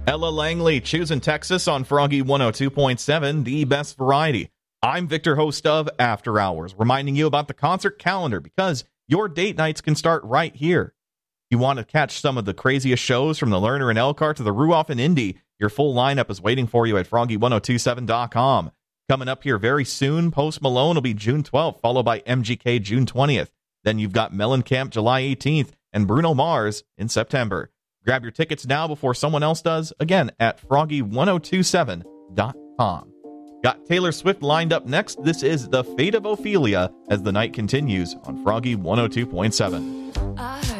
Ella Langley, choosing Texas on Froggy 102.7, the best variety. I'm Victor, host of After Hours, reminding you about the concert calendar because your date nights can start right here. You want to catch some of the craziest shows from the Lerner and Elkhart to the Ruoff and Indy? Your full lineup is waiting for you at Froggy1027.com. Coming up here very soon, Post Malone will be June 12th, followed by MGK June 20th. Then you've got Mellencamp July 18th and Bruno Mars in September. Grab your tickets now before someone else does, again at Froggy1027.com. Got Taylor Swift lined up next. This is The Fate of Ophelia as the night continues on Froggy 102.7.